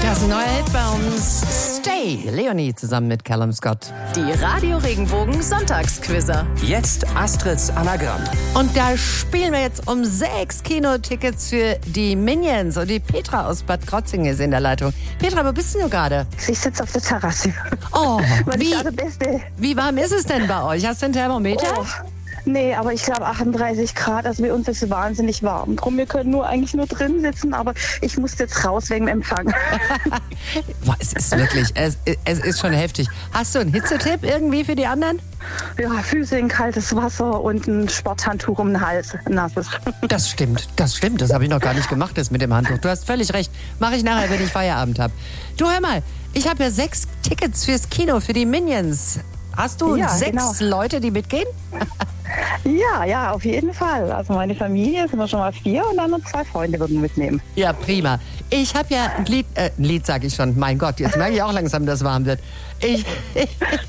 Das neue Hit bei uns, Stay, Leonie zusammen mit Callum Scott. Die Radio-Regenbogen Sonntagsquizzer. Jetzt Astrids Anagramm. Und da spielen wir jetzt um 6 Kinotickets für die Minions. Und die Petra aus Bad Krotzingen ist in der Leitung. Petra, wo bist du gerade? Ich sitze auf der Terrasse. Oh, Beste. wie warm ist es denn bei euch? Hast du ein Thermometer? Oh. Nee, aber ich glaube 38 Grad, also bei uns ist es wahnsinnig warm. Drum, wir können eigentlich nur drin sitzen, aber ich muss jetzt raus wegen dem Empfang. Boah, es ist wirklich, es ist schon heftig. Hast du einen Hitzetipp irgendwie für die anderen? Ja, Füße in kaltes Wasser und ein Sporthandtuch um den Hals, nasses. Das stimmt. Das habe ich noch gar nicht gemacht, das mit dem Handtuch. Du hast völlig recht. Mache ich nachher, wenn ich Feierabend habe. Du, hör mal, ich habe ja 6 Tickets fürs Kino, für die Minions. Hast du 6 Leute, die mitgehen? Ja, auf jeden Fall. Also meine Familie sind wir schon mal 4 und dann noch 2 Freunde würden mitnehmen. Ja, prima. Ich habe ja ein Lied sage ich schon. Mein Gott, jetzt merke ich auch langsam, dass es warm wird.